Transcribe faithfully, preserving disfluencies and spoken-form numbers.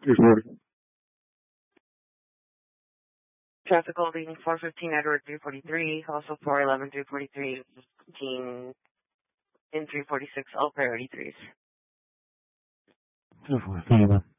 three forty. Traffic holding four fifteen Edward three forty-three, also four eleven three forty-three, fifteen in three forty-six, all priority threes. two forty, thank you, man.